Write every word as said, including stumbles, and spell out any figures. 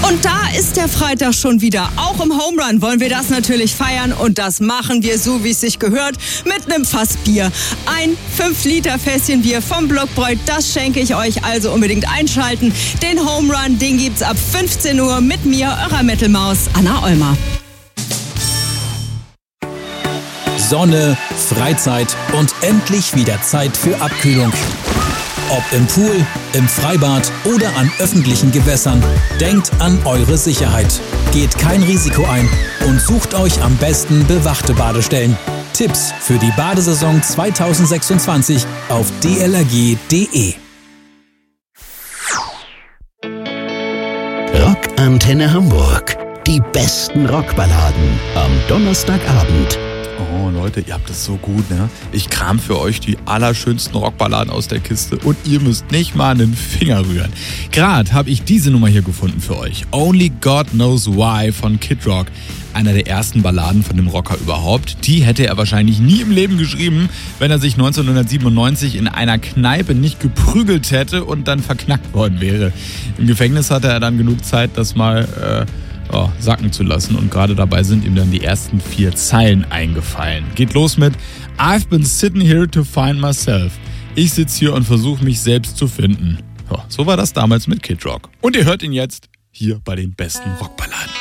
Und da ist der Freitag schon wieder. Auch im Home Run wollen wir das natürlich feiern. Und das machen wir so, wie es sich gehört, mit einem Fass Bier. Ein fünf Liter Fässchen Bier vom Blockbräu, das schenke ich euch. Also unbedingt einschalten. Den Home Run, den gibt's ab fünfzehn Uhr mit mir, eurer Metal-Maus, Anna Olmer. Sonne, Freizeit und endlich wieder Zeit für Abkühlung. Ob im Pool, im Freibad oder an öffentlichen Gewässern, denkt an eure Sicherheit. Geht kein Risiko ein und sucht euch am besten bewachte Badestellen. Tipps für die Badesaison zwanzig sechsundzwanzig auf d l r g punkt d e. Rockantenne Hamburg. Die besten Rockballaden am Donnerstagabend. Oh Leute, ihr habt es so gut, ne? Ich kram für euch die allerschönsten Rockballaden aus der Kiste und ihr müsst nicht mal einen Finger rühren. Gerade habe ich diese Nummer hier gefunden für euch. Only God Knows Why von Kid Rock. Einer der ersten Balladen von dem Rocker überhaupt. Die hätte er wahrscheinlich nie im Leben geschrieben, wenn er sich neunzehnhundertsiebenundneunzig in einer Kneipe nicht geprügelt hätte und dann verknackt worden wäre. Im Gefängnis hatte er dann genug Zeit, das mal... Äh, Oh, sacken zu lassen und gerade dabei sind ihm dann die ersten vier Zeilen eingefallen. Geht los mit I've been sitting here to find myself. Ich sitze hier und versuche mich selbst zu finden. Oh, so war das damals mit Kid Rock. Und ihr hört ihn jetzt hier bei den besten Rockballaden.